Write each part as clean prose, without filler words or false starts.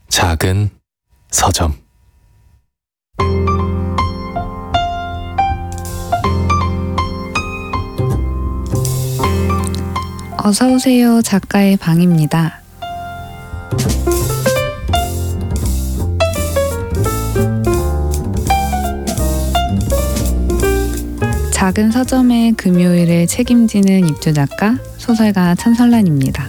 작은 서점. 어서오세요. 작가의 방입니다. 작은 서점의 금요일을 책임지는 입주작가, 소설가 천설란입니다.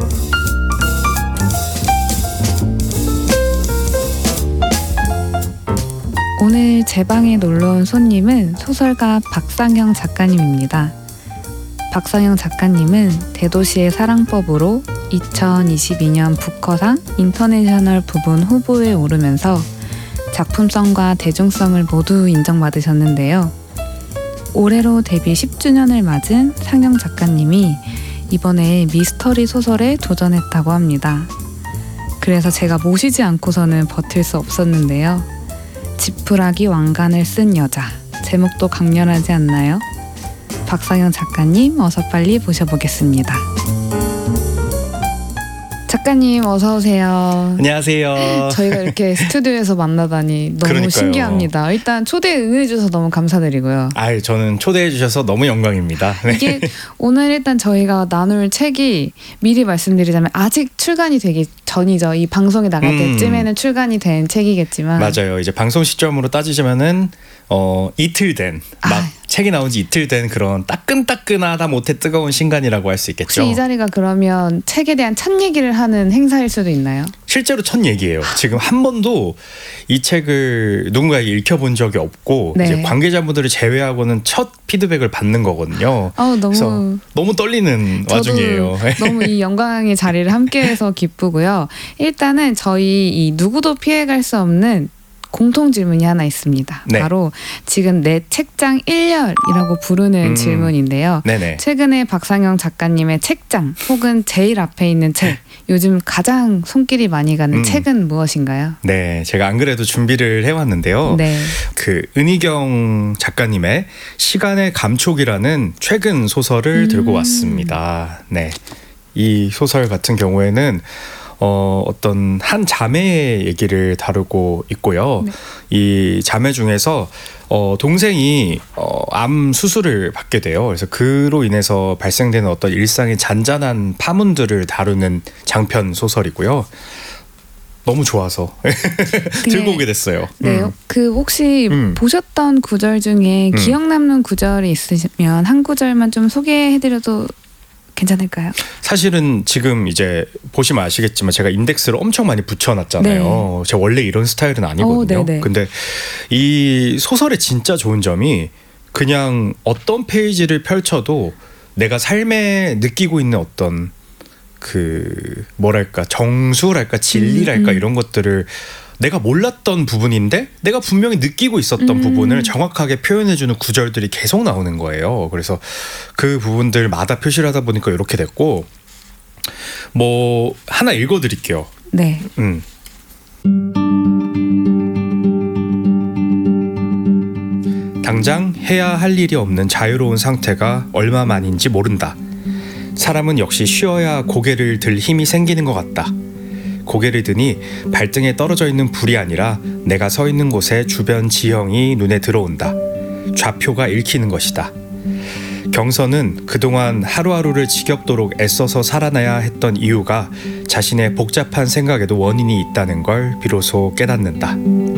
오늘 제 방에 놀러온 손님은 소설가 박상영 작가님입니다. 박상영 작가님은 대도시의 사랑법으로 2022년 부커상 인터내셔널 부분 후보에 오르면서 작품성과 대중성을 모두 인정받으셨는데요. 올해로 데뷔 10주년을 맞은 상영 작가님이 이번에 미스터리 소설에 도전했다고 합니다. 그래서 제가 모시지 않고서는 버틸 수 없었는데요. 지푸라기 왕관을 쓴 여자, 제목도 강렬하지 않나요? 박상영 작가님, 어서 빨리 모셔보겠습니다. 작가님, 어서 오세요. 안녕하세요. 저희가 이렇게 스튜디오에서 만나다니 너무 그러니까요. 신기합니다. 일단 초대 응해주셔서 너무 감사드리고요. 저는 초대해 주셔서 너무 영광입니다. 네. 이게 오늘 일단 저희가 나눌 책이 미리 말씀드리자면 아직 출간이 되기 전이죠. 이 방송이 나갈 때쯤에는 출간이 된 책이겠지만 맞아요. 이제 방송 시점으로 따지자면은 이틀 된 책이 나온 지 이틀 된 그런 따끈따끈하다 못해 뜨거운 신간이라고 할 수 있겠죠. 혹시 이 자리가 그러면 책에 대한 첫 얘기를 하는 행사일 수도 있나요? 실제로 첫 얘기예요. 지금 한 번도 이 책을 누군가에게 읽혀본 적이 없고 네. 이제 관계자분들을 제외하고는 첫 피드백을 받는 거거든요. 그래서 너무 떨리는 와중이에요. 너무 이 영광의 자리를 함께해서 기쁘고요. 일단은 저희 이 누구도 피해갈 수 없는 공통 질문이 하나 있습니다. 네. 바로 지금 내 책장 1열이라고 부르는 질문인데요. 네네. 최근에 박상영 작가님의 책장 혹은 제일 앞에 있는 책, 요즘 가장 손길이 많이 가는 책은 무엇인가요? 네, 제가 안 그래도 준비를 해왔는데요. 네. 그 은희경 작가님의 시간의 감촉이라는 최근 소설을 들고 왔습니다. 네, 이 소설 같은 경우에는 어떤 한 자매의 얘기를 다루고 있고요. 네. 이 자매 중에서 동생이 암 수술을 받게 돼요. 그래서 그로 인해서 발생되는 어떤 일상의 잔잔한 파문들을 다루는 장편 소설이고요. 너무 좋아서 들고 오게 됐어요. 네, 그 혹시 보셨던 구절 중에 기억 남는 구절이 있으시면 한 구절만 좀 소개해드려도 괜찮을까요? 사실은 지금 이제 보시면 아시겠지만 제가 인덱스를 엄청 많이 붙여놨잖아요. 네. 제가 원래 이런 스타일은 아니거든요. 근데 이 소설의 진짜 좋은 점이 그냥 어떤 페이지를 펼쳐도 내가 삶에 느끼고 있는 어떤 그 뭐랄까 정수랄까 진리랄까 이런 것들을 내가 몰랐던 부분인데 내가 분명히 느끼고 있었던 부분을 정확하게 표현해주는 구절들이 계속 나오는 거예요. 그래서 그 부분들마다 표시를 하다 보니까 이렇게 됐고, 뭐 하나 읽어드릴게요. 네. 당장 해야 할 일이 없는 자유로운 상태가 얼마만인지 모른다. 사람은 역시 쉬어야 고개를 들 힘이 생기는 것 같다. 고개를 드니 발등에 떨어져 있는 불이 아니라 내가 서 있는 곳의 주변 지형이 눈에 들어온다. 좌표가 읽히는 것이다. 경서는 그동안 하루하루를 지겹도록 애써서 살아나야 했던 이유가 자신의 복잡한 생각에도 원인이 있다는 걸 비로소 깨닫는다.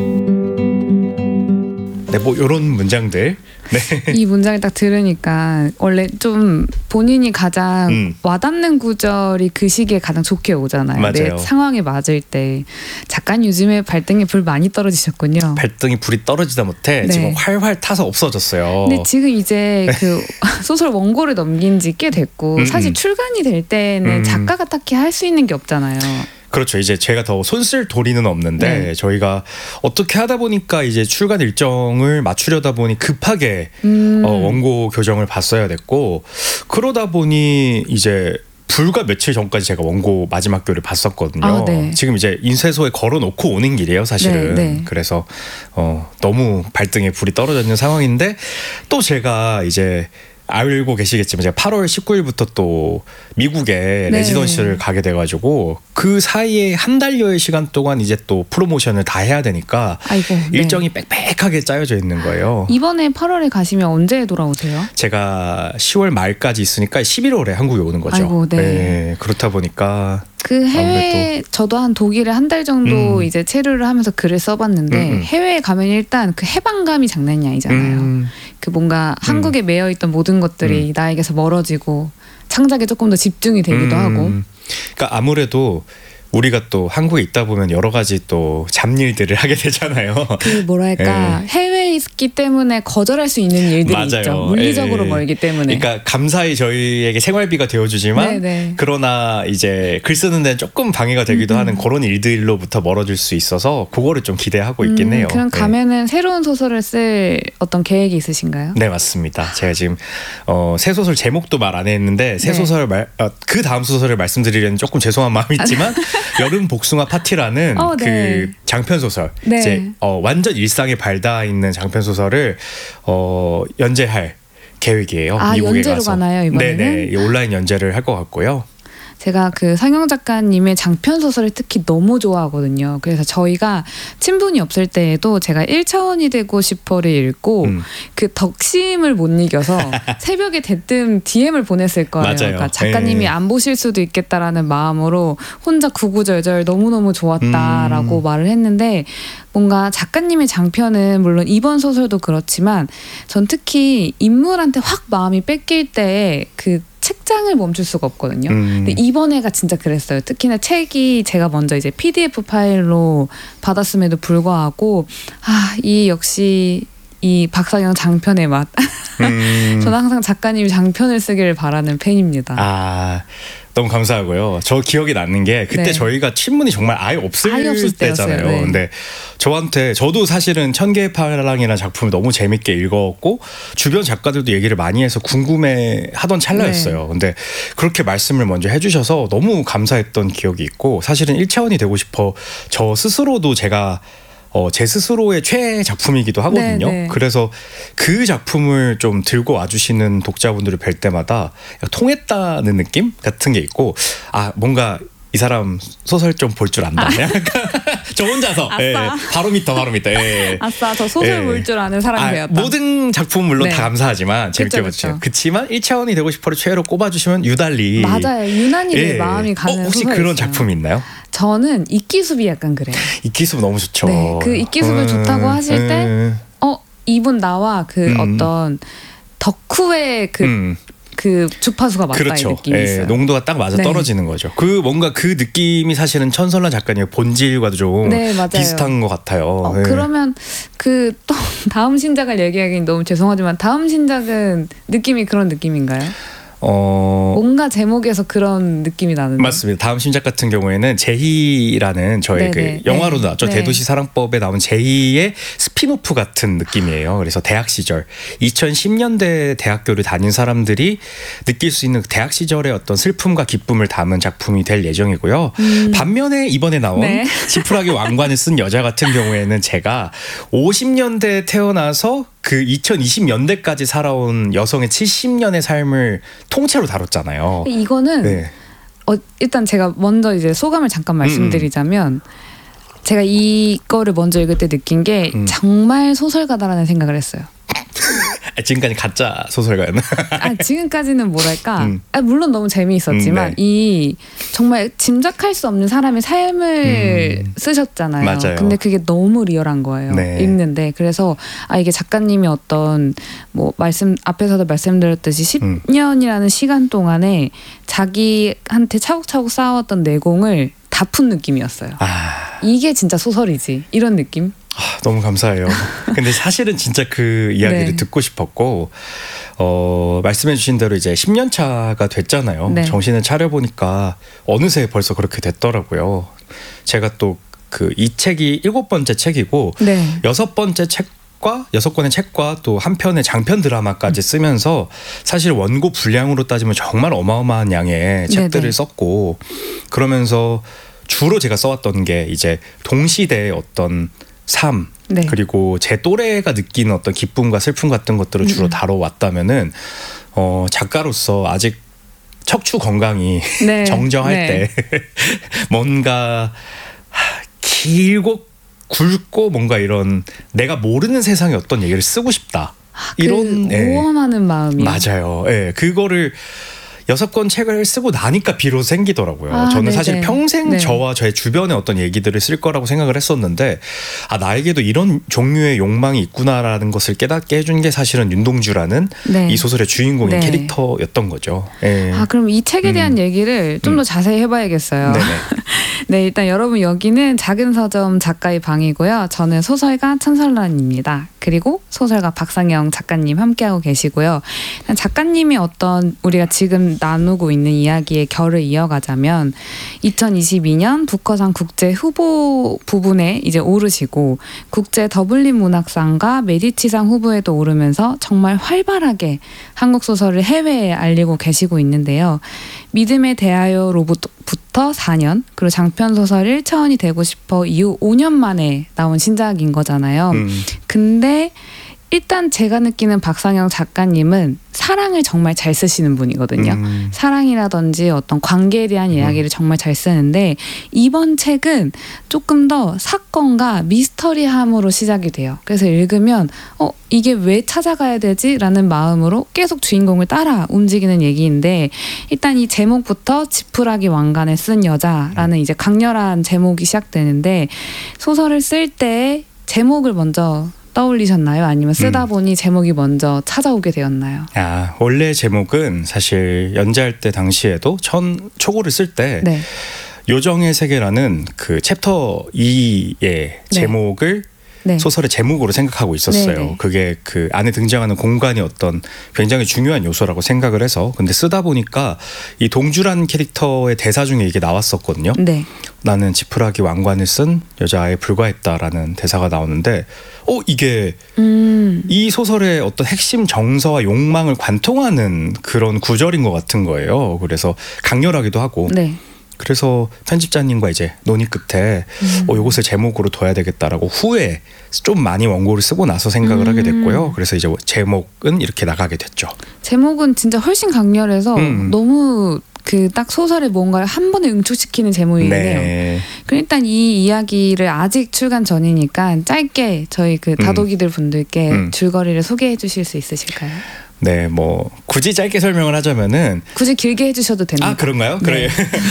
네, 뭐 이런 문장들. 네. 이 문장을 딱 들으니까 원래 좀 본인이 가장 와닿는 구절이 그 시기에 가장 좋게 오잖아요. 맞아요. 내 상황에 맞을 때. 작가님 요즘에 발등에 불 많이 떨어지셨군요. 발등에 불이 떨어지다 못해 네. 지금 활활 타서 없어졌어요. 근데 지금 이제 그 소설 원고를 넘긴 지 꽤 됐고 사실 출간이 될 때는 작가가 딱히 할 수 있는 게 없잖아요. 그렇죠. 이제 제가 더 손쓸 도리는 없는데 네. 저희가 어떻게 하다 보니까 이제 출간 일정을 맞추려다 보니 급하게 원고 교정을 봤어야 됐고, 그러다 보니 이제 불과 며칠 전까지 제가 원고 마지막 교를 봤었거든요. 네. 지금 이제 인쇄소에 걸어놓고 오는 길이에요, 사실은. 네. 그래서 너무 발등에 불이 떨어져 있는 상황인데 또 제가 이제 알고 계시겠지만 제가 8월 19일부터 또 미국에 네. 레지던시를 가게 돼가지고 그 사이에 한 달여의 시간 동안 이제 또 프로모션을 다 해야 되니까 아이고, 네. 일정이 빽빽하게 짜여져 있는 거예요. 이번에 8월에 가시면 언제 돌아오세요? 제가 10월 말까지 있으니까 11월에 한국에 오는 거죠. 아이고, 네. 그렇다 보니까 그 해외 저도 한 독일에 한 달 정도 이제 체류를 하면서 글을 써봤는데 해외에 가면 일단 그 해방감이 장난이 아니잖아요. 그 뭔가 한국에 매여 있던 모든 것들이 나에게서 멀어지고 창작에 조금 더 집중이 되기도 하고. 그러니까 아무래도 우리가 또 한국에 있다 보면 여러 가지 또 잡일들을 하게 되잖아요. 그 뭐랄까 해외에 있기 때문에 거절할 수 있는 일들이 맞아요. 있죠. 물리적으로 멀기 때문에. 그러니까 감사히 저희에게 생활비가 되어주지만 네네. 그러나 이제 글 쓰는 데는 조금 방해가 되기도 하는 그런 일들로부터 멀어질 수 있어서 그거를 좀 기대하고 있긴 해요. 그럼 가면은 새로운 소설을 쓸 어떤 계획이 있으신가요? 네, 맞습니다. 제가 지금 새 소설 제목도 말 안 했는데 새 소설 그 다음 소설을 말씀드리려는 조금 죄송한 마음이 있지만 여름 복숭아 파티라는 네. 그 장편 소설 네. 이제 완전 일상에 발닿아 있는 장편 소설을 연재할 계획이에요. 미국에 연재로 가서. 가나요, 이번에는? 네네, 온라인 연재를 할 것 같고요. 제가 그 상영 작가님의 장편 소설을 특히 너무 좋아하거든요. 그래서 저희가 친분이 없을 때에도 제가 1차원이 되고 싶어를 읽고 그 덕심을 못 이겨서 새벽에 대뜸 DM을 보냈을 거예요. 맞아요. 그러니까 작가님이 안 보실 수도 있겠다라는 마음으로 혼자 구구절절 너무너무 좋았다라고 말을 했는데 뭔가 작가님의 장편은 물론 이번 소설도 그렇지만 전 특히 인물한테 확 마음이 뺏길 때 그 책장을 멈출 수가 없거든요. 근데 이번 해가 진짜 그랬어요. 특히나 책이 제가 먼저 이제 PDF 파일로 받았음에도 불구하고 이 역시 이 박상영 장편의 맛. 저는 항상 작가님이 장편을 쓰기를 바라는 팬입니다. 너무 감사하고요. 저 기억이 나는 게 그때 저희가 친분이 정말 아예 없을 때잖아요. 네. 근데 저도 사실은 천개의 파랑이라는 작품을 너무 재밌게 읽었고 주변 작가들도 얘기를 많이 해서 궁금해하던 찰나였어요. 근데 그렇게 말씀을 먼저 해주셔서 너무 감사했던 기억이 있고 사실은 1차원이 되고 싶어 저 스스로도 제가 제 스스로의 최애 작품이기도 하거든요. 네네. 그래서 그 작품을 좀 들고 와주시는 독자분들을 뵐 때마다 통했다는 느낌 같은 게 있고 뭔가 이 사람 소설 좀 볼 줄 안다. 저 혼자서 바로 밑에. 아싸, 저 소설 볼 줄 아는 사람이 되었다. 모든 작품 물론 다 감사하지만 재밌게 봤죠. 그치만 1차원이 되고 싶어를 최애로 꼽아주시면 유달리 맞아요. 유난히 내 마음이 가는 혹시 소설이 그런 있어요. 작품이 있나요? 저는 이끼숲이 약간 그래요. 이끼숲 너무 좋죠. 네, 그 이끼숲을 좋다고 하실 때 이분 나와 그 어떤 덕후의 그 주파수가 맞다 그렇죠. 이 느낌이 있어요. 농도가 딱 맞아 떨어지는 거죠. 그 뭔가 그 느낌이 사실은 천설란 작가님의 본질과도 좀 비슷한 것 같아요. 그러면 그 또 다음 신작을 얘기하기는 너무 죄송하지만 다음 신작은 느낌이 그런 느낌인가요? 뭔가 제목에서 그런 느낌이 나는데. 맞습니다. 다음 신작 같은 경우에는 제희라는 저의 그 영화로 나왔죠. 대도시 사랑법에 나온 제희의 스피노프 같은 느낌이에요. 그래서 대학 시절 2010년대 대학교를 다닌 사람들이 느낄 수 있는 대학 시절의 어떤 슬픔과 기쁨을 담은 작품이 될 예정이고요. 반면에 이번에 나온 지푸라기 왕관을 쓴 여자 같은 경우에는 제가 50년대에 태어나서 그 2020년대까지 살아온 여성의 70년의 삶을 통째로 다뤘잖아요. 이거는 일단 제가 먼저 이제 소감을 잠깐 말씀드리자면 제가 이거를 먼저 읽을 때 느낀 게 정말 소설가다라는 생각을 했어요. 지금까지 가짜 소설가였나? 지금까지는 뭐랄까 물론 너무 재미있었지만 이 정말 짐작할 수 없는 사람의 삶을 쓰셨잖아요. 맞아요. 근데 그게 너무 리얼한 거예요. 읽는데 그래서 이게 작가님이 어떤 뭐 앞에서도 말씀드렸듯이 10년이라는 시간 동안에 자기한테 차곡차곡 쌓아왔던 내공을 다 푼 느낌이었어요. 이게 진짜 소설이지 이런 느낌. 너무 감사해요. 근데 사실은 진짜 그 이야기를 듣고 싶었고 말씀해 주신 대로 이제 10년 차가 됐잖아요. 정신을 차려보니까 어느새 벌써 그렇게 됐더라고요. 제가 또 이 책이 7번째 책이고 6번째 책과 6권의 책과 또 한 편의 장편 드라마까지 쓰면서 사실 원고 분량으로 따지면 정말 어마어마한 양의 책들을 썼고 그러면서 주로 제가 써왔던 게 이제 동시대의 어떤 삶 네. 그리고 제 또래가 느끼는 어떤 기쁨과 슬픔 같은 것들을 주로 다뤄왔다면은 작가로서 아직 척추 건강이 네. 정정할 네. 때 뭔가 길고 굵고 뭔가 이런 내가 모르는 세상의 어떤 얘기를 쓰고 싶다. 이런 모험하는 마음이요. 맞아요. 예, 그거를 6권 책을 쓰고 나니까 비로소 생기더라고요. 저는 네네. 사실 평생 네. 저와 저의 주변의 어떤 얘기들을 쓸 거라고 생각을 했었는데 나에게도 이런 종류의 욕망이 있구나라는 것을 깨닫게 해준 게 사실은 윤동주라는 네. 이 소설의 주인공인 네. 캐릭터였던 거죠. 예. 그럼 이 책에 대한 얘기를 좀 더 자세히 해봐야겠어요. 네네. 네, 일단 여러분 여기는 작은 서점 작가의 방이고요. 저는 소설가 천설란입니다. 그리고 소설가 박상영 작가님 함께하고 계시고요. 작가님이 어떤 우리가 지금 나누고 있는 이야기의 결을 이어가자면 2022년 부커상 국제 후보 부분에 이제 오르시고 국제 더블린 문학상과 메디치상 후보에도 오르면서 정말 활발하게 한국 소설을 해외에 알리고 계시고 있는데요. 믿음에 대하여로부터 4년, 그리고 장편 소설 1차원이 되고 싶어 이후 5년 만에 나온 신작인 거잖아요. 근데 일단 제가 느끼는 박상영 작가님은 사랑을 정말 잘 쓰시는 분이거든요. 사랑이라든지 어떤 관계에 대한 이야기를 정말 잘 쓰는데 이번 책은 조금 더 사건과 미스터리함으로 시작이 돼요. 그래서 읽으면 이게 왜 찾아가야 되지? 라는 마음으로 계속 주인공을 따라 움직이는 얘기인데 일단 이 제목부터 지푸라기 왕관을 쓴 여자라는 이제 강렬한 제목이 시작되는데 소설을 쓸 때 제목을 먼저 떠올리셨나요? 아니면 쓰다 보니 제목이 먼저 찾아오게 되었나요? 원래 제목은 사실 연재할 때 당시에도 초고를 쓸 때 네. 요정의 세계라는 그 챕터 2의 제목을 네. 소설의 제목으로 생각하고 있었어요. 네네. 그게 그 안에 등장하는 공간이 어떤 굉장히 중요한 요소라고 생각을 해서 근데 쓰다 보니까 이 동주라는 캐릭터의 대사 중에 이게 나왔었거든요. 네. 나는 지푸라기 왕관을 쓴 여자아에 불과했다라는 대사가 나오는데 이게 이 소설의 어떤 핵심 정서와 욕망을 관통하는 그런 구절인 것 같은 거예요. 그래서 강렬하기도 하고 네. 그래서 편집자님과 이제 논의 끝에 이것을 제목으로 둬야 되겠다라고 후에 좀 많이 원고를 쓰고 나서 생각을 하게 됐고요. 그래서 이제 제목은 이렇게 나가게 됐죠. 제목은 진짜 훨씬 강렬해서 너무 그 딱 소설에 뭔가를 한 번에 응축시키는 제목이긴 해요. 그럼 일단 이 이야기를 아직 출간 전이니까 짧게 저희 그 다독이들 분들께 줄거리를 소개해 주실 수 있으실까요? 네, 뭐 굳이 짧게 설명을 하자면은 굳이 길게 해주셔도 됩니다. 그런가요? 네. 그래.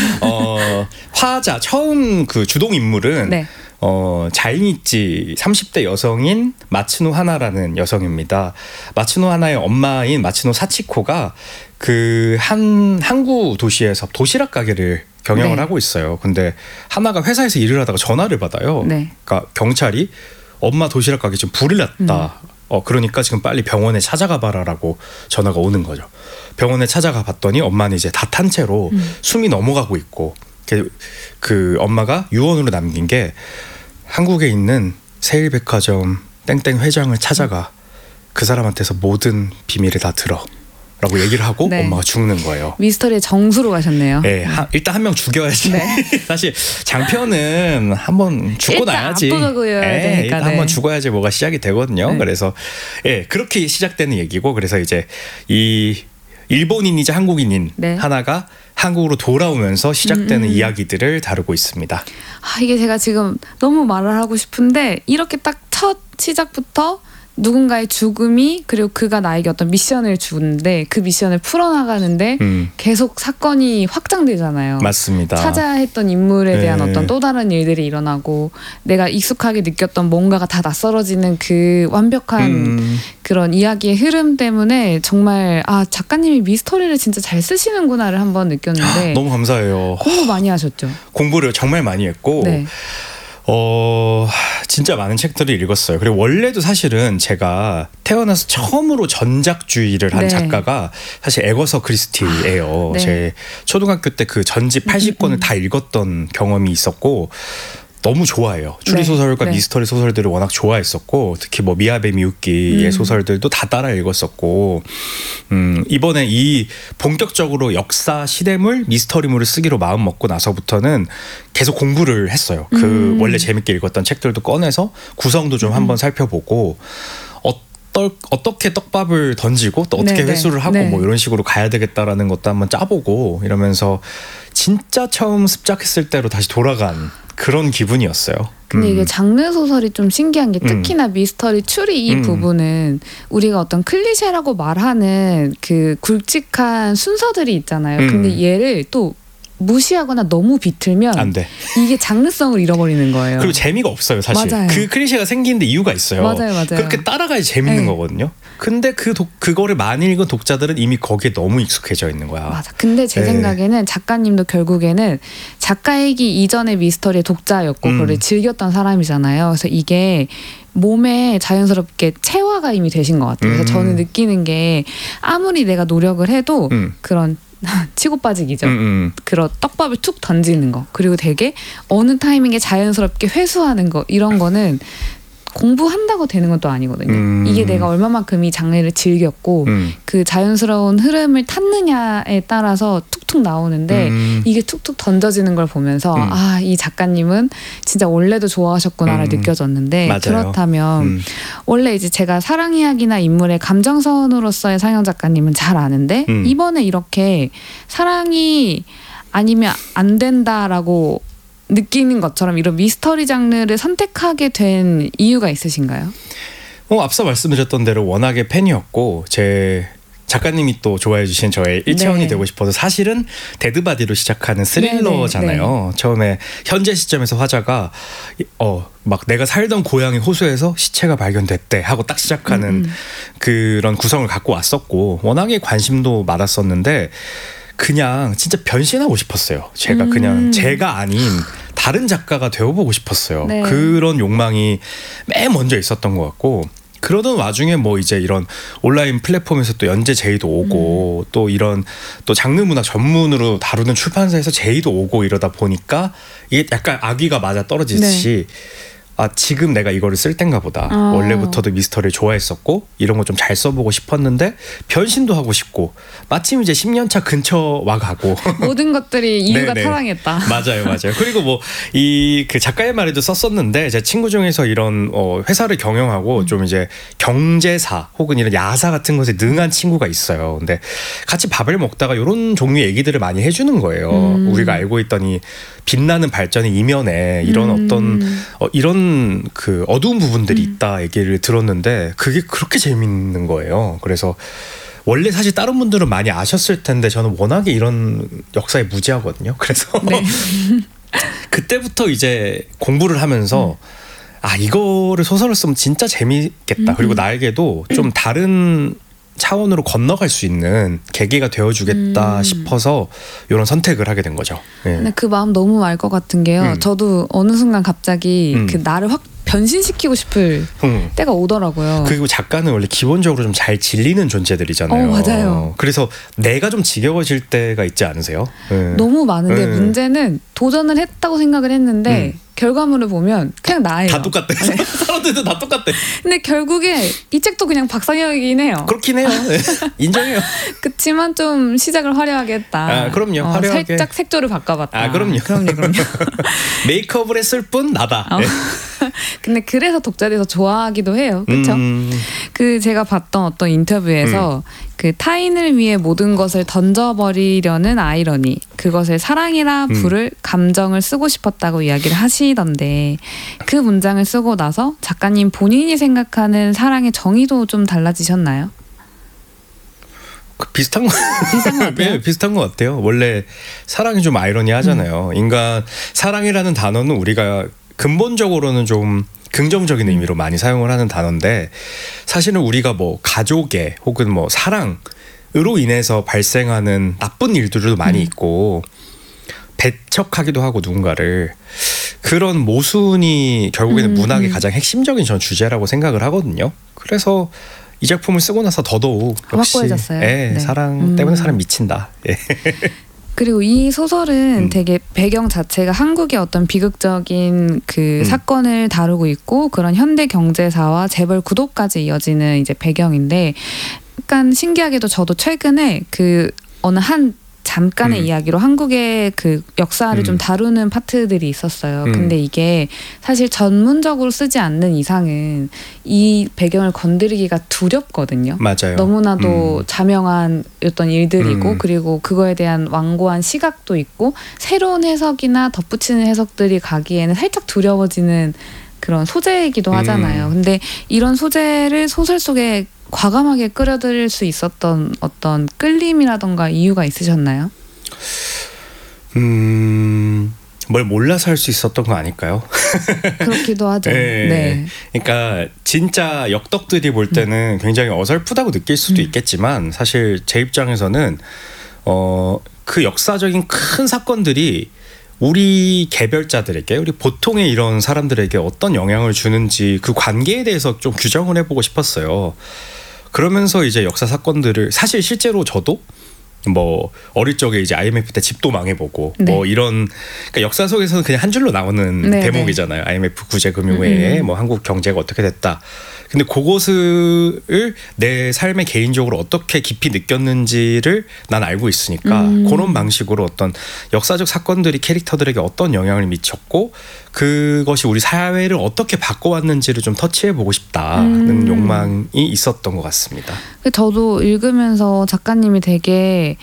화자 처음 그 주동 인물은 네. 자이니치 30대 여성인 마츠노 하나라는 여성입니다. 마츠노 하나의 엄마인 마츠노 사치코가 그 한 항구 도시에서 도시락 가게를 경영을 하고 있어요. 근데 하나가 회사에서 일을 하다가 전화를 받아요. 그러니까 경찰이 엄마 도시락 가게 지금 불이 났다. 그러니까 지금 빨리 병원에 찾아가 봐라라고 전화가 오는 거죠. 병원에 찾아가 봤더니 엄마는 이제 다 탄 채로 숨이 넘어가고 있고 그 엄마가 유언으로 남긴 게 한국에 있는 세일백화점 땡땡 회장을 찾아가 그 사람한테서 모든 비밀을 다 들어 라고 얘기를 하고 엄마가 죽는 거예요. 미스터리의 정수로 가셨네요. 네, 일단 한 명 죽여야지. 사실 장편은 한번 죽고 나야지. 일단 한번 죽어야지 뭐가 시작이 되거든요. 그래서 그렇게 시작되는 얘기고 그래서 이제 이 일본인이자 한국인인 하나가 한국으로 돌아오면서 시작되는 이야기들을 다루고 있습니다. 이게 제가 지금 너무 말을 하고 싶은데 이렇게 딱 첫 시작부터 누군가의 죽음이 그리고 그가 나에게 어떤 미션을 주는데 그 미션을 풀어나가는데 계속 사건이 확장되잖아요. 맞습니다. 찾아야 했던 인물에 대한 어떤 또 다른 일들이 일어나고 내가 익숙하게 느꼈던 뭔가가 다 낯설어지는 그 완벽한 그런 이야기의 흐름 때문에 정말 작가님이 미스터리를 진짜 잘 쓰시는구나를 한번 느꼈는데 너무 감사해요. 공부 많이 하셨죠? 공부를 정말 많이 했고 진짜 많은 책들을 읽었어요. 그리고 원래도 사실은 제가 태어나서 처음으로 전작주의를 한 작가가 사실 에거서 크리스티예요. 제 초등학교 때 그 전집 80권을 다 읽었던 경험이 있었고 너무 좋아해요. 추리 소설과 미스터리 소설들을 워낙 좋아했었고 특히 뭐 미야베 미유키의 소설들도 다 따라 읽었었고 이번에 이 본격적으로 역사 시대물 미스터리물을 쓰기로 마음 먹고 나서부터는 계속 공부를 했어요. 그 원래 재밌게 읽었던 책들도 꺼내서 구성도 좀 한번 살펴보고 어떻게 떡밥을 던지고 또 어떻게 회수를 하고 뭐 이런 식으로 가야 되겠다라는 것도 한번 짜보고 이러면서 진짜 처음 습작했을 때로 다시 돌아간 그런 기분이었어요. 근데 이게 장르 소설이 좀 신기한 게 특히나 미스터리 추리 이 부분은 우리가 어떤 클리셰라고 말하는 그 굵직한 순서들이 있잖아요. 근데 얘를 또 무시하거나 너무 비틀면 안 돼. 이게 장르성을 잃어버리는 거예요. 그리고 재미가 없어요, 사실. 맞아요. 그 클리셰가 생기는데 이유가 있어요. 맞아요. 그렇게 따라가야 재밌는 거거든요. 근데 그거를 많이 읽은 독자들은 이미 거기에 너무 익숙해져 있는 거야. 맞아. 근데 제 생각에는 작가님도 결국에는 작가이기 이전의 미스터리의 독자였고 그걸 즐겼던 사람이잖아요. 그래서 이게 몸에 자연스럽게 체화가 이미 되신 것 같아요. 그래서 저는 느끼는 게 아무리 내가 노력을 해도 그런 치고 빠지기죠. 그런 떡밥을 툭 던지는 거 그리고 되게 어느 타이밍에 자연스럽게 회수하는 거 이런 거는 공부한다고 되는 것도 아니거든요. 이게 내가 얼마만큼 이 장르를 즐겼고 그 자연스러운 흐름을 탔느냐에 따라서 툭툭 나오는데 이게 툭툭 던져지는 걸 보면서 아, 이 작가님은 진짜 원래도 좋아하셨구나를 느껴졌는데 맞아요. 그렇다면 원래 이제 제가 사랑 이야기나 인물의 감정선으로서의 상영 작가님은 잘 아는데 이번에 이렇게 사랑이 아니면 안 된다라고 느끼는 것처럼 이런 미스터리 장르를 선택하게 된 이유가 있으신가요? 앞서 말씀드렸던 대로 워낙에 팬이었고 제 작가님이 또 좋아해 주신 저의 일체형이 되고 싶어서 사실은 데드바디로 시작하는 스릴러잖아요. 처음에 현재 시점에서 화자가 막 내가 살던 고향의 호수에서 시체가 발견됐대 하고 딱 시작하는 그런 구성을 갖고 왔었고 워낙에 관심도 많았었는데 그냥 진짜 변신하고 싶었어요. 제가 그냥 제가 아닌 다른 작가가 되어보고 싶었어요. 그런 욕망이 맨 먼저 있었던 것 같고 그러던 와중에 뭐 이제 이런 온라인 플랫폼에서 또 연재 제의도 오고 또 이런 또 장르 문학 전문으로 다루는 출판사에서 제의도 오고 이러다 보니까 이게 약간 아귀가 맞아 떨어지듯이 아 지금 내가 이거를 쓸 땐가 보다. 원래부터도 미스터리를 좋아했었고 이런 거 좀 잘 써보고 싶었는데 변신도 하고 싶고 마침 이제 10년차 근처 와가고 모든 것들이 이유가 타당했다. 맞아요. 그리고 뭐 이 그 작가의 말에도 썼었는데 제 친구 중에서 이런 회사를 경영하고 좀 이제 경제사 혹은 이런 야사 같은 것에 능한 친구가 있어요. 근데 같이 밥을 먹다가 이런 종류의 얘기들을 많이 해주는 거예요. 우리가 알고 있던 이 빛나는 발전의 이면에 이런 어떤 이런 그 어두운 부분들이 있다 얘기를 들었는데 그게 그렇게 재밌는 거예요. 그래서 원래 사실 다른 분들은 많이 아셨을 텐데 저는 워낙에 이런 역사에 무지하거든요. 그래서 그때부터 이제 공부를 하면서 아 이거를 소설을 쓰면 진짜 재밌겠다. 그리고 나에게도 좀 다른 차원으로 건너갈 수 있는 계기가 되어주겠다 싶어서 이런 선택을 하게 된 거죠. 근데 그 마음 너무 알 것 같은 게요. 저도 어느 순간 갑자기 그 나를 확 변신시키고 싶을 때가 오더라고요. 그리고 작가는 원래 기본적으로 좀 잘 질리는 존재들이잖아요. 맞아요. 그래서 내가 좀 지겨워질 때가 있지 않으세요? 너무 많은데 문제는 도전을 했다고 생각을 했는데 결과물을 보면 그냥 나예요. 다 똑같대. 사람들도 다 똑같대. 근데 결국에 이 책도 그냥 박상혁이긴 해요. 그렇긴 해요. 인정해요. 그치만 좀 시작을 화려하게 했다. 아, 그럼요. 화려하게. 살짝 색조를 바꿔봤다. 아, 그럼요. 메이크업을 했을 뿐 나다. 근데 그래서 독자들이 더 좋아하기도 해요. 그렇죠? 그 제가 봤던 어떤 인터뷰에서 그 타인을 위해 모든 것을 던져버리려는 아이러니, 그것을 사랑이라 부를 감정을 쓰고 싶었다고 이야기를 하시던데 그 문장을 쓰고 나서 작가님 본인이 생각하는 사랑의 정의도 좀 달라지셨나요? 비슷한 것 같아요. 네, 비슷한 것 같아요. 원래 사랑이 좀 아이러니하잖아요. 인간 사랑이라는 단어는 우리가 근본적으로는 좀 긍정적인 의미로 많이 사용을 하는 단어인데 사실은 우리가 뭐 가족의 혹은 뭐 사랑으로 인해서 발생하는 나쁜 일들도 많이 있고 배척하기도 하고 누군가를 그런 모순이 결국에는 문학의 가장 핵심적인 전 주제라고 생각을 하거든요. 그래서 이 작품을 쓰고 나서 더더욱 역시 확고해졌어요. 사랑 때문에 사람 미친다. 그리고 이 소설은 되게 배경 자체가 한국의 어떤 비극적인 그 사건을 다루고 있고 그런 현대 경제사와 재벌 구도까지 이어지는 이제 배경인데 약간 신기하게도 저도 최근에 그 어느 한 잠깐의 이야기로 한국의 그 역사를 좀 다루는 파트들이 있었어요. 근데 이게 사실 전문적으로 쓰지 않는 이상은 이 배경을 건드리기가 두렵거든요. 맞아요. 너무나도 자명한 어떤 일들이고 그리고 그거에 대한 완고한 시각도 있고 새로운 해석이나 덧붙이는 해석들이 가기에는 살짝 두려워지는 그런 소재이기도 하잖아요. 근데 이런 소재를 소설 속에 과감하게 끌어들일 수 있었던 어떤 끌림이라던가 이유가 있으셨나요? 뭘 몰라서 할 수 있었던 거 아닐까요? 그렇기도 하죠. 네. 네. 그러니까 진짜 역덕들이 볼 때는 굉장히 어설프다고 느낄 수도 있겠지만 사실 제 입장에서는 그 역사적인 큰 사건들이 우리 개별자들에게 우리 보통의 이런 사람들에게 어떤 영향을 주는지 그 관계에 대해서 좀 규정을 해보고 싶었어요. 그러면서 이제 역사 사건들을 사실 실제로 저도 뭐 어릴 적에 이제 IMF 때 집도 망해보고 네. 뭐 이런 그러니까 역사 속에서는 그냥 한 줄로 나오는 네, 대목이잖아요. IMF 구제금융회에 뭐 한국 경제가 어떻게 됐다. 근데 그것을 내 삶에 개인적으로 어떻게 깊이 느꼈는지를 난 알고 있으니까 그런 방식으로 어떤 역사적 사건들이 캐릭터들에게 어떤 영향을 미쳤고 그것이 우리 사회를 어떻게 바꿔왔는지를 좀 터치해보고 싶다는 욕망이 있었던 것 같습니다. 저도 읽으면서 작가님이 되게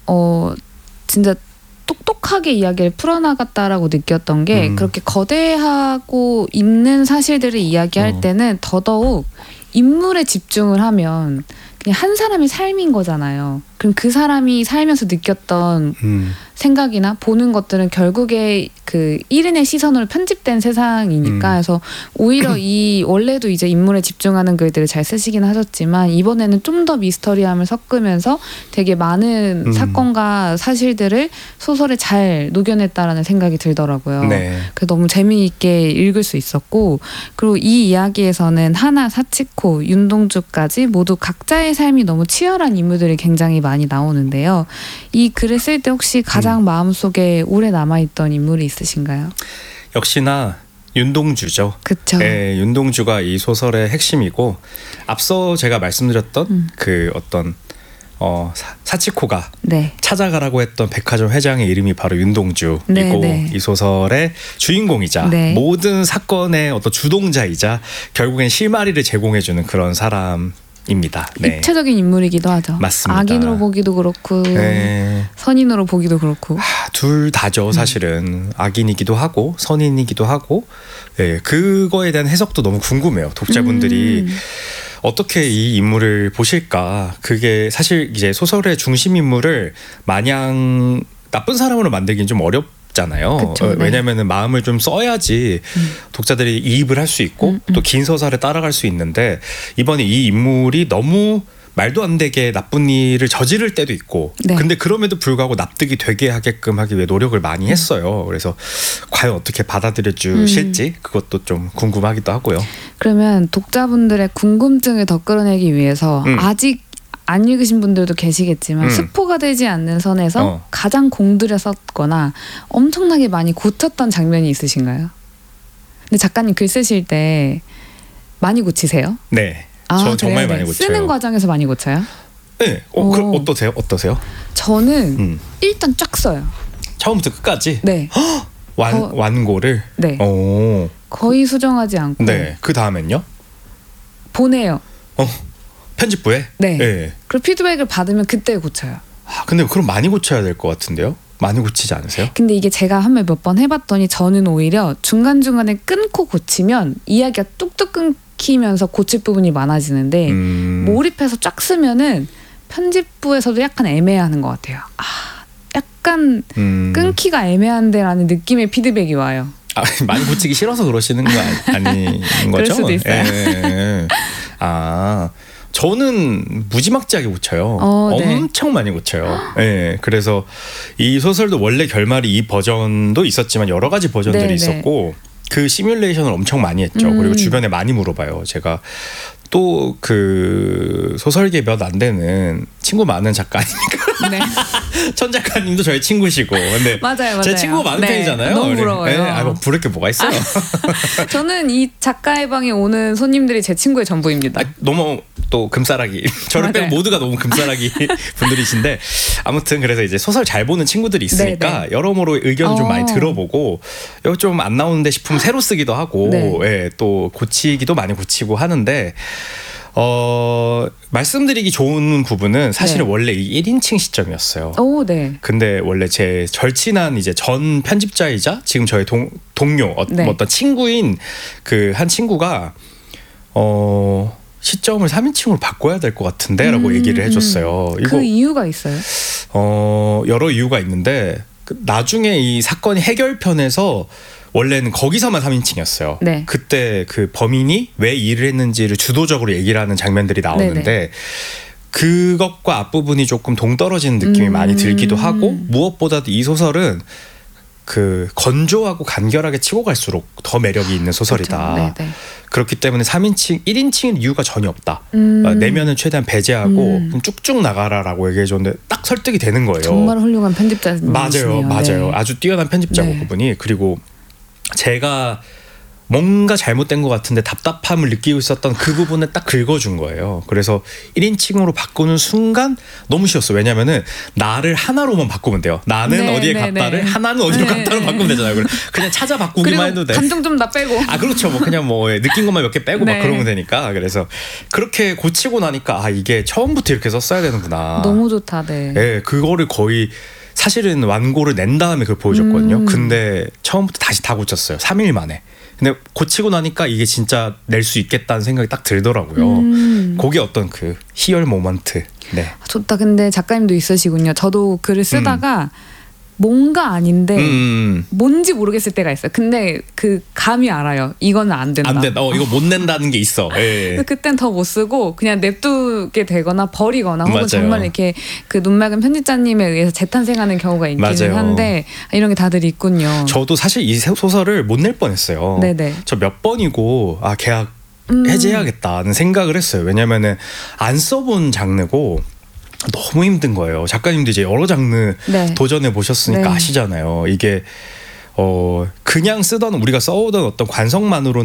진짜 똑똑하게 이야기를 풀어나갔다라고 느꼈던 게 그렇게 거대하고 있는 사실들을 이야기할 때는 더더욱 인물에 집중을 하면 그냥 한 사람의 삶인 거잖아요. 그럼 그 사람이 살면서 느꼈던 생각이나 보는 것들은 결국에 그 1인의 시선으로 편집된 세상이니까 그래서 오히려 이 원래도 이제 인물에 집중하는 글들을 잘 쓰시긴 하셨지만 이번에는 좀 더 미스터리함을 섞으면서 되게 많은 사건과 사실들을 소설에 잘 녹여냈다라는 생각이 들더라고요. 네. 그래서 너무 재미있게 읽을 수 있었고 그리고 이 이야기에서는 하나, 사치코, 윤동주까지 모두 각자의 삶이 너무 치열한 인물들이 굉장히 많이 나오는데요. 이 글을 쓸 때 혹시 가장 마음속에 오래 남아있던 인물이 있으신가요? 역시나 윤동주죠. 그렇죠. 네, 윤동주가 이 소설의 핵심이고 앞서 제가 말씀드렸던 그 어떤 사치코가 네. 찾아가라고 했던 백화점 회장의 이름이 바로 윤동주이고 네. 이 소설의 주인공이자 네. 모든 사건의 어떤 주동자이자 결국엔 실마리를 제공해주는 그런 사람입니다. 네. 입체적인 인물이기도 하죠. 맞습니다. 악인으로 보기도 그렇고 네. 선인으로 보기도 그렇고 둘 다죠. 사실은 악인이기도 하고 선인이기도 하고 네, 그거에 대한 해석도 너무 궁금해요. 독자분들이 어떻게 이 인물을 보실까? 그게 사실 이제 소설의 중심 인물을 마냥 나쁜 사람으로 만들긴 좀 어렵잖아요. 그쵸, 네. 왜냐하면 마음을 좀 써야지 독자들이 이입을 할 수 있고 또 긴 서사를 따라갈 수 있는데 이번에 이 인물이 너무 말도 안 되게 나쁜 일을 저지를 때도 있고 네. 근데 그럼에도 불구하고 납득이 되게 하게끔 하기 위해 노력을 많이 했어요. 그래서 과연 어떻게 받아들여 주실지 그것도 좀 궁금하기도 하고요. 그러면 독자분들의 궁금증을 더 끌어내기 위해서 아직 안 읽으신 분들도 계시겠지만 스포가 되지 않는 선에서 가장 공들여 썼거나 엄청나게 많이 고쳤던 장면이 있으신가요? 근데 작가님 글 쓰실 때 많이 고치세요? 네. 저 정말 많이 고쳐요. 쓰는 과정에서 많이 고쳐요? 네. 그럼 어떠세요? 저는 일단 쫙 써요. 처음부터 끝까지? 네. 완고를? 네. 오. 거의 수정하지 않고. 네. 그 다음엔요? 보내요. 편집부에? 네. 네. 그리고 피드백을 받으면 그때 고쳐요. 근데 그럼 많이 고쳐야 될 것 같은데요? 많이 고치지 않으세요? 근데 이게 제가 한 몇 번 해봤더니 저는 오히려 중간중간에 끊고 고치면 이야기가 뚝뚝 끊기면서 고칠 부분이 많아지는데 몰입해서 쫙 쓰면은 편집부에서도 약간 애매하는 것 같아요. 약간 끊기가 애매한데라는 느낌의 피드백이 와요. 많이 고치기 싫어서 그러시는 거 아닌 거죠? 그럴 수도 있어요. 예. 저는 무지막지하게 고쳐요. 엄청 많이 고쳐요. 네, 그래서 이 소설도 원래 결말이 이 버전도 있었지만 여러 가지 버전들이 있었고 그 시뮬레이션을 엄청 많이 했죠. 그리고 주변에 많이 물어봐요. 제가 또 그 소설계 몇 안 되는 친구 많은 작가 아닙니까? 네. 천 작가님도 저희 친구시고, 근데 맞아요. 제 친구 많은 네. 편이잖아요. 너무 부러워요. 네. 뭐 부를 게 뭐가 있어요? 저는 이 작가의 방에 오는 손님들이 제 친구의 전부입니다. 너무 또 금싸라기. 저를 빼고 모두가 너무 금싸라기 분들이신데, 아무튼 그래서 이제 소설 잘 보는 친구들이 있으니까 네네. 여러모로 의견을 좀 많이 들어보고, 여기 좀 안 나오는데 싶으면 새로 쓰기도 하고, 네. 예, 또 고치기도 많이 고치고 하는데, 말씀드리기 좋은 부분은 사실은 네. 원래 이 1인칭 시점이었어요. 오, 네. 근데 원래 제 절친한 이제 전 편집자이자 지금 저의 동료 네. 어떤 친구인 그 한 친구가 시점을 3인칭으로 바꿔야 될 것 같은데라고 얘기를 해줬어요. 그 이유가 있어요? 여러 이유가 있는데 나중에 이 사건이 해결편에서 원래는 거기서만 3인칭이었어요. 네. 그때 그 범인이 왜 일을 했는지를 주도적으로 얘기를 하는 장면들이 나오는데 네네. 그것과 앞부분이 조금 동떨어지는 느낌이 많이 들기도 하고, 무엇보다도 이 소설은 그 건조하고 간결하게 치고 갈수록 더 매력이 있는 소설이다. 그렇죠. 네네. 그렇기 때문에 3인칭, 1인칭인 이유가 전혀 없다. 내면은 최대한 배제하고 쭉쭉 나가라라고 얘기해줬는데 딱 설득이 되는 거예요. 정말 훌륭한 편집자님이시네요. 맞아요. 네. 아주 뛰어난 편집자고 네. 그분이. 그리고 제가 뭔가 잘못된 것 같은데 답답함을 느끼고 있었던 그 부분을 딱 긁어준 거예요. 그래서 1인칭으로 바꾸는 순간 너무 쉬웠어. 왜냐면은 나를 하나로만 바꾸면 돼요. 나는 네, 어디에 네, 갔다를 네. 하나는 어디로 네. 갔다로 바꾸면 되잖아요. 그냥 찾아 바꾸기만 해도 돼. 감정 좀 다 빼고. 아, 그렇죠. 뭐 그냥 뭐 느낀 것만 몇 개 빼고 네. 막 그러면 되니까. 그래서 그렇게 고치고 나니까 아, 이게 처음부터 이렇게 썼어야 되는구나. 너무 좋다. 네. 네, 그거를 거의 사실은 완고를 낸 다음에 그걸 보여줬거든요. 근데 처음부터 다시 다 고쳤어요. 3일 만에. 근데 고치고 나니까 이게 진짜 낼 수 있겠다는 생각이 딱 들더라고요. 그게 어떤 그 희열 모먼트. 네. 좋다. 근데 작가님도 있으시군요. 저도 글을 쓰다가 뭔가 아닌데 뭔지 모르겠을 때가 있어요. 근데 그 감이 알아요. 이거는 안 된다. 안 된다. 이거 못 낸다는 게 있어. 예. 그땐 더 못 쓰고 그냥 냅두게 되거나 버리거나 혹은 맞아요. 정말 이렇게 그 눈맑은 편집자님에 의해서 재탄생하는 경우가 있기는 맞아요. 한데 이런 게 다들 있군요. 저도 사실 이 소설을 못 낼 뻔했어요. 네네. 저 몇 번이고 계약 해제해야겠다는 생각을 했어요. 왜냐면은 안 써본 장르고 너무 힘든 거예요. 작가님도 이제 여러 장르 네. 도전해 보셨으니까 네. 아시잖아요. 이게 그냥 쓰던 우리가 써오던 어떤 관성만으로는